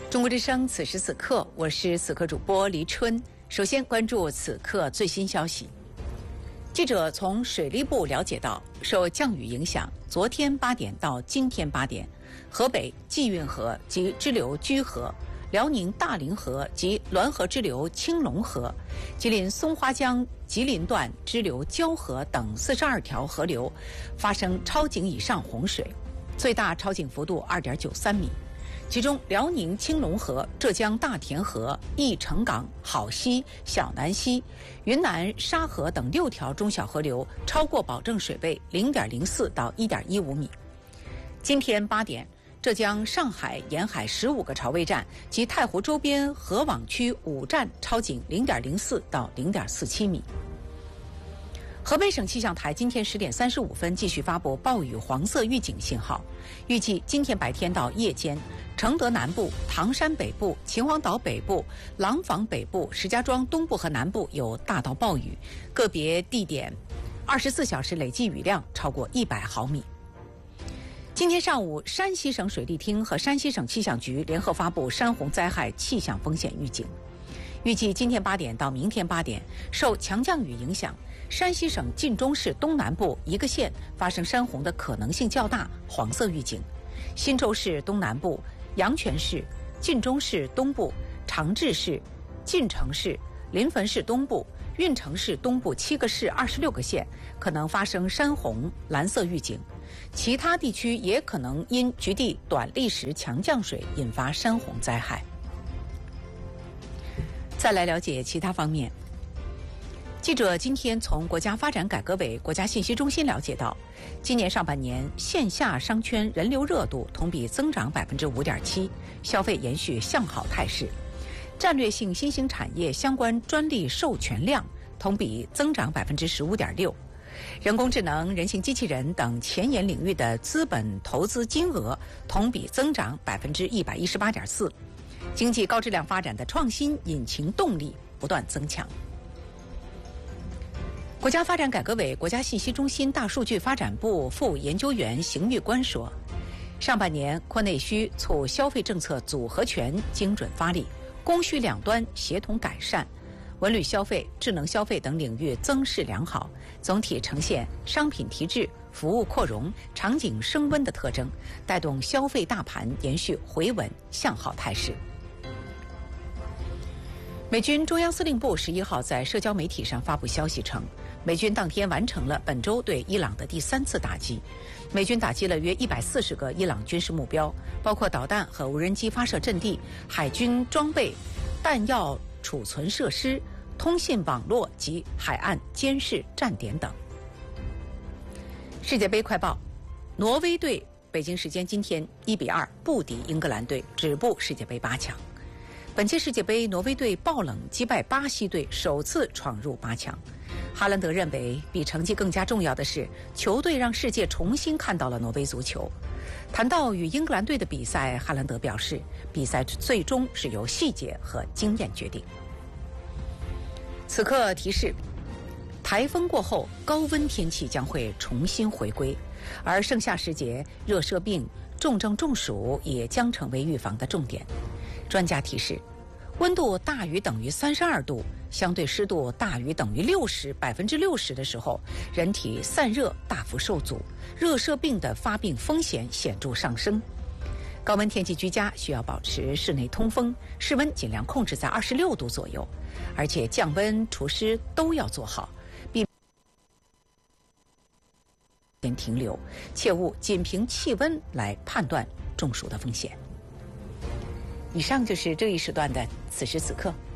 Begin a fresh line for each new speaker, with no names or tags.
中国之声此时此刻，我是此刻主播黎春。首先关注此刻最新消息。记者从水利部了解到，受降雨影响，昨天8点到今天8点，河北济运河及支流居河、辽宁大凌河及滦河支流青龙河、吉林松花江吉林段支流交河等42条河流发生超警以上洪水，最大超警幅度2.93米。其中，辽宁青龙河、浙江大田河、义城港、好溪、小南溪、云南沙河等6条中小河流超过保证水位0.04到1.15米。今天8点，浙江上海沿海15个潮位站及太湖周边河网区5站超警0.04到0.47米。河北省气象台今天10点35分继续发布暴雨黄色预警信号，预计今天白天到夜间，承德南部、唐山北部、秦皇岛北部、廊坊北部、石家庄东部和南部有大到暴雨，个别地点24小时累计雨量超过100毫米。今天上午，山西省水利厅和山西省气象局联合发布山洪灾害气象风险预警。预计今天8点到明天8点，受强降雨影响，山西省晋中市东南部1个县发生山洪的可能性较大，黄色预警；忻州市东南部、阳泉市、晋中市东部、长治市、晋城市、临汾市东部、运城市东部7个市26个县可能发生山洪，蓝色预警。其他地区也可能因局地短历时强降水引发山洪灾害。再来了解其他方面。记者今天从国家发展改革委国家信息中心了解到，今年上半年线下商圈人流热度同比增长5.7%，消费延续向好态势。战略性新兴产业相关专利授权量同比增长15.6%，人工智能、人形机器人等前沿领域的资本投资金额同比增长118.4%。经济高质量发展的创新引擎动力不断增强。国家发展改革委国家信息中心大数据发展部副研究员邢玉官说，上半年扩内需促消费政策组合拳精准发力，供需两端协同改善，文旅消费、智能消费等领域增势良好，总体呈现商品提质、服务扩容、场景升温的特征，带动消费大盘延续回稳向好态势。美军中央司令部11号在社交媒体上发布消息称，美军当天完成了本周对伊朗的第3次打击。美军打击了约140个伊朗军事目标，包括导弹和无人机发射阵地、海军装备、弹药储存设施、通信网络及海岸监视站点等。世界杯快报：挪威队北京时间今天1-2不敌英格兰队，止步世界杯8强。本届世界杯，挪威队爆冷击败巴西队，首次闯入8强。哈兰德认为，比成绩更加重要的是，球队让世界重新看到了挪威足球。谈到与英格兰队的比赛，哈兰德表示，比赛最终是由细节和经验决定。此刻提示：台风过后，高温天气将会重新回归，而盛夏时节，热射病、重症中暑也将成为预防的重点。专家提示，温度大于等于32度，相对湿度大于等于60%的时候，人体散热大幅受阻，热射病的发病风险显著上升。高温天气居家需要保持室内通风，室温尽量控制在26度左右，而且降温除湿都要做好，避免停留，切勿仅凭气温来判断中暑的风险。以上就是这一时段的此时此刻。